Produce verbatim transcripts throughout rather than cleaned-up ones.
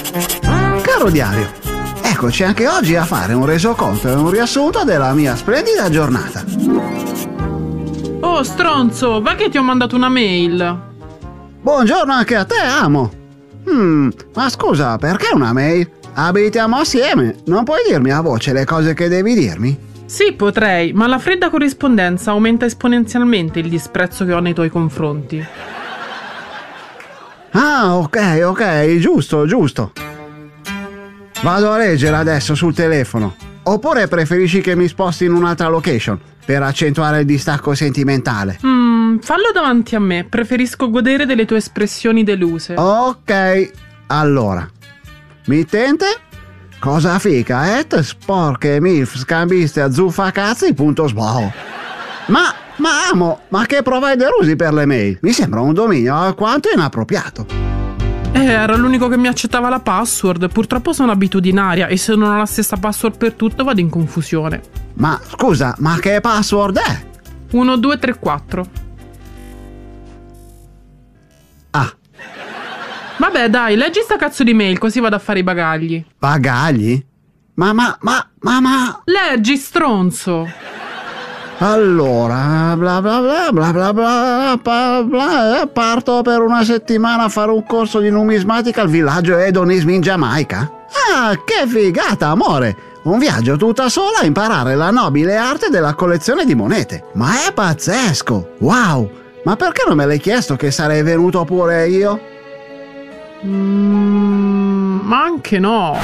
Caro diario, eccoci anche oggi a fare un resoconto e un riassunto della mia splendida giornata. Oh stronzo, va che ti ho mandato una mail. Buongiorno anche a te, amo. Hmm, ma scusa, perché una mail? Abitiamo assieme, non puoi dirmi a voce le cose che devi dirmi? Sì, potrei, ma la fredda corrispondenza aumenta esponenzialmente il disprezzo che ho nei tuoi confronti. Ah, ok, ok, giusto, giusto. Vado a leggere adesso sul telefono. Oppure preferisci che mi sposti in un'altra location per accentuare il distacco sentimentale? Mm, fallo davanti a me, preferisco godere delle tue espressioni deluse. Ok, allora. Mittente? Cosa fica, et sporche milf scambiste a zuffacazzi punto sbo. Ma, ma amo, ma che provider usi per le mail? Mi sembra un dominio alquanto inappropriato. Eh, era l'unico che mi accettava la password. Purtroppo sono abitudinaria e se non ho la stessa password per tutto vado in confusione. Ma scusa, ma che password è? uno due tre quattro. Ah. Vabbè dai, leggi sta cazzo di mail così vado a fare i bagagli. Bagagli? Ma ma ma ma ma Leggi, stronzo. Allora, bla bla bla bla bla bla bla bla, parto per una settimana a fare un corso di numismatica al villaggio Hedonism in Giamaica. Ah, che figata, amore! Un viaggio tutta sola a imparare la nobile arte della collezione di monete. Ma è pazzesco! Wow! Ma perché non me l'hai chiesto che sarei venuto pure io? Mm, ma anche no.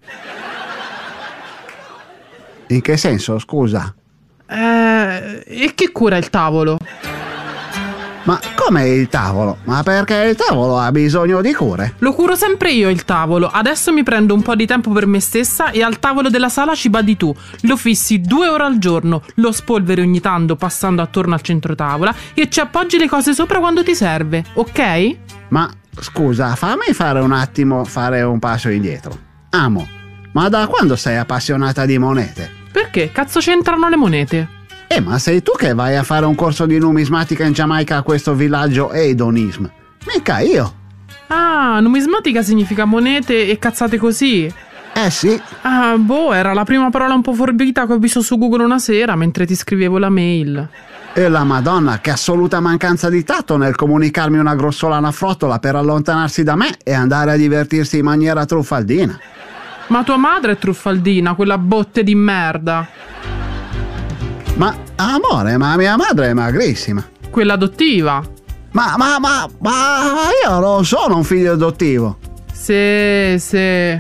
In che senso, scusa? Eh, e chi cura il tavolo? Ma com'è il tavolo? Ma perché il tavolo ha bisogno di cure? Lo curo sempre io il tavolo. Adesso mi prendo un po' di tempo per me stessa e al tavolo della sala ci badi tu. Lo fissi due ore al giorno, lo spolveri ogni tanto passando attorno al centro tavola e ci appoggi le cose sopra quando ti serve, ok? Ma scusa, fammi fare un attimo, fare un passo indietro. Amo, ma da quando sei appassionata di monete? Perché? Cazzo c'entrano le monete? Eh, ma sei tu che vai a fare un corso di numismatica in Giamaica a questo villaggio Hedonism? Mica io. Ah, numismatica significa monete e cazzate così. Eh sì. Ah, boh, era la prima parola un po' forbita che ho visto su Google una sera mentre ti scrivevo la mail. E la Madonna, che assoluta mancanza di tatto nel comunicarmi una grossolana frottola per allontanarsi da me e andare a divertirsi in maniera truffaldina. Ma tua madre è truffaldina, quella botte di merda. Ma, amore, ma mia madre è magrissima. Quella adottiva. Ma, ma, ma, ma io non sono un figlio adottivo. Sì, sì.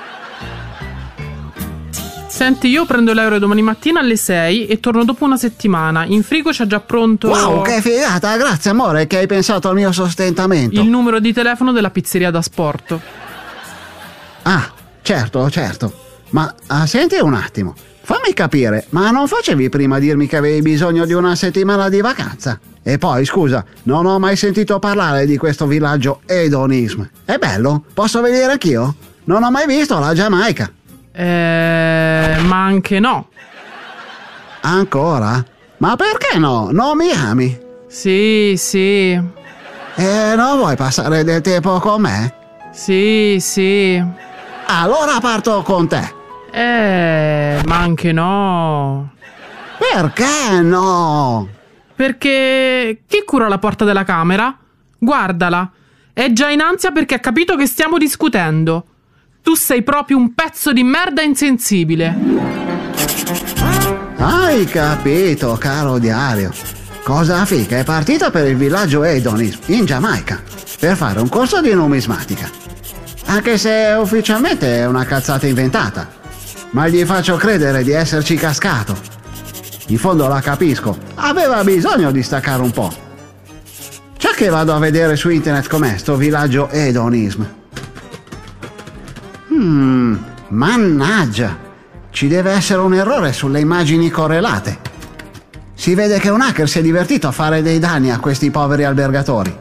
Senti, io prendo l'aereo domani mattina alle sei e torno dopo una settimana. In frigo c'è già pronto... Wow, che figata, grazie amore che hai pensato al mio sostentamento. Il numero di telefono della pizzeria da sport. Ah, certo, certo. Ma ah, senti un attimo, fammi capire, ma non facevi prima dirmi che avevi bisogno di una settimana di vacanza? E poi, scusa, non ho mai sentito parlare di questo villaggio Hedonism. È bello? Posso venire anch'io? Non ho mai visto la Giamaica. Eh, ma anche no. Ancora? Ma perché no? Non mi ami? Sì, sì. E non vuoi passare del tempo con me? Sì, sì. Allora parto con te. Eh, ma anche no. Perché no? Perché chi cura la porta della camera? Guardala. È già in ansia perché ha capito che stiamo discutendo. Tu sei proprio un pezzo di merda insensibile. Hai capito, caro diario. Cosa fica è partita per il villaggio Hedonism in Giamaica per fare un corso di numismatica. Anche se ufficialmente è una cazzata inventata. Ma gli faccio credere di esserci cascato. In fondo la capisco. Aveva bisogno di staccare un po'. Già che vado a vedere su internet com'è sto villaggio Hedonism. Hmm, mannaggia, ci deve essere un errore sulle immagini correlate. Si vede che un hacker si è divertito a fare dei danni a questi poveri albergatori.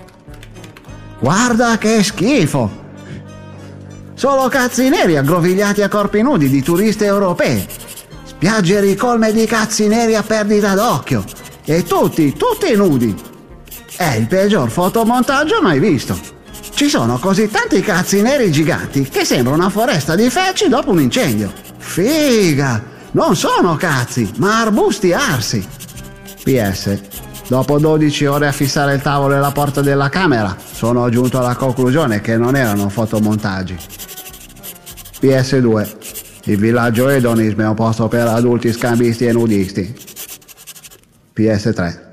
Guarda che schifo! Solo cazzi neri aggrovigliati a corpi nudi di turisti europei. Spiagge ricolme di cazzi neri a perdita d'occhio. E tutti, tutti nudi. È il peggior fotomontaggio mai visto. Ci sono così tanti cazzi neri giganti che sembra una foresta di felci dopo un incendio. Figa! Non sono cazzi, ma arbusti arsi. P S. Dopo dodici ore a fissare il tavolo e la porta della camera, sono giunto alla conclusione che non erano fotomontaggi. P S due. Il villaggio Edonism è un posto per adulti scambisti e nudisti. P S tre.